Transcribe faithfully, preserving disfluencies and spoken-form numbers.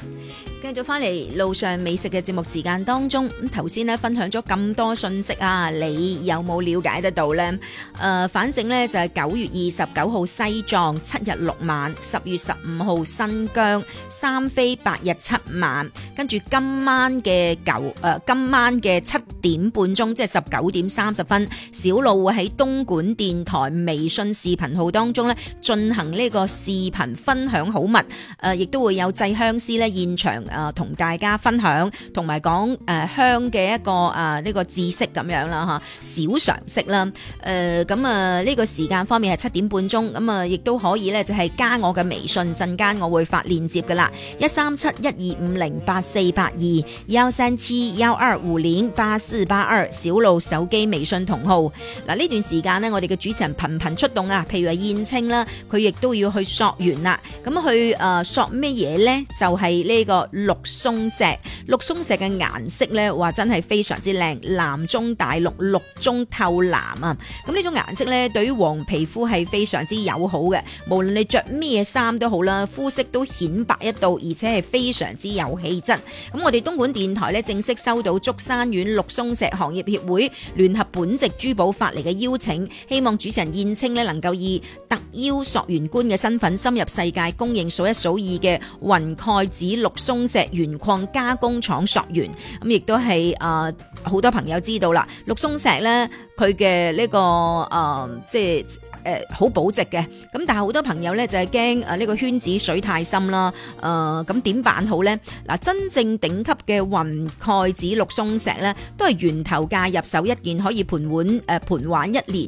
繼續翻嚟路上美食嘅節目時間當中，咁頭先咧分享咗咁多信息啊，你有冇了解得到呢？誒、呃，反正呢就係九月二十九號西藏七日六晚，十月十五號新疆三飛八日七晚，跟住今晚嘅九誒今晚嘅七點半鐘，即係十九點三十分，小路會喺東莞電台微信視頻號當中咧進行呢個視頻分享好物，誒、呃、亦都會有製香師咧現場。誒，同大家分享，同埋講誒香嘅一個誒呢、呃這個知識咁樣啦吓，小常識啦。誒咁啊呢個時間方面係七點半鐘，咁啊亦都可以咧就係加我嘅微信，陣間我會發鏈接噶啦，一三七一二五零八四八二，幺三七幺二五零八四八二，小路手機微信同號。嗱呢段時間呢，我哋嘅主持人頻頻出動啊，譬如話燕青啦，佢亦都要去溯源啦。咁去誒溯咩嘢咧？就係、是、呢、這個。綠松石，綠松石嘅顏色咧，話真係非常之靚，藍中帶綠，綠中透藍啊！咁呢種顏色咧，對於黃皮膚係非常之友好嘅，無論你着咩衫都好啦，膚色都顯白一度，而且係非常之有氣質。咁我哋東莞電台咧正式收到竹山縣綠松石行業協會聯合本籍珠寶發嚟嘅邀請，希望主持人燕青咧能夠以特邀溯源官嘅身份，深入世界公認數一數二嘅雲蓋子綠松石原礦加工廠溯源，咁亦都係誒好多朋友知道啦。綠松石咧，佢嘅呢個誒、呃、即係誒好保值嘅，咁但係好多朋友咧就係驚誒呢個圈子水太深啦，誒咁點辦好咧？嗱，真正頂級嘅雲蓋子綠松石咧，都係源頭價入手一件可以盤碗誒盤玩一年